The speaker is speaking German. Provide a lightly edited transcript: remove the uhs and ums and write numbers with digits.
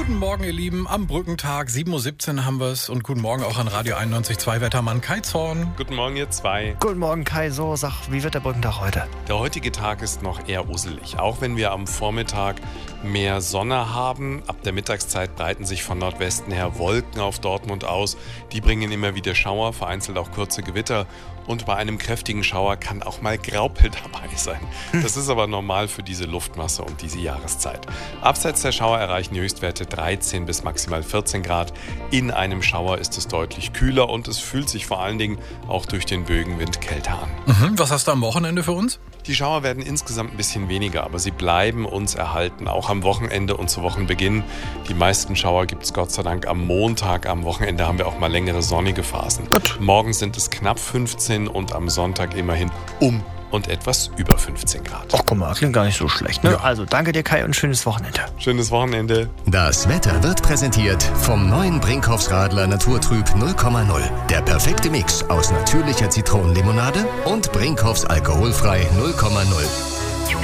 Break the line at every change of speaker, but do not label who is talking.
Guten Morgen, ihr Lieben, am Brückentag, 7.17 Uhr haben wir es und guten Morgen auch an Radio 91.2 Wettermann Kai Zorn.
Guten Morgen, ihr zwei.
Guten Morgen, Kai. So, sag, wie wird der Brückentag heute?
Der heutige Tag ist noch eher uselig. Auch wenn wir am Vormittag mehr Sonne haben, ab der Mittagszeit breiten sich von Nordwesten her Wolken auf Dortmund aus. Die bringen immer wieder Schauer, vereinzelt auch kurze Gewitter. Und bei einem kräftigen Schauer kann auch mal Graupel dabei sein. Das ist aber normal für diese Luftmasse und diese Jahreszeit. Abseits der Schauer erreichen die Höchstwerte 13 bis maximal 14 Grad. In einem Schauer ist es deutlich kühler und es fühlt sich vor allen Dingen auch durch den Bögenwind kälter an.
Was hast du am Wochenende für uns?
Die Schauer werden insgesamt ein bisschen weniger, aber sie bleiben uns erhalten, auch am Wochenende und zu Wochenbeginn. Die meisten Schauer gibt es Gott sei Dank am Montag. Am Wochenende haben wir auch mal längere sonnige Phasen. Morgen sind es knapp 15 und am Sonntag immerhin und etwas über 15 Grad.
Ach, guck mal, klingt gar nicht so schlecht, ne?
Ja.
Also, danke dir, Kai, und schönes Wochenende.
Schönes Wochenende.
Das Wetter wird präsentiert vom neuen Brinkhoffs Radler Naturtrüb 0,0. Der perfekte Mix aus natürlicher Zitronenlimonade und Brinkhoffs alkoholfrei 0,0.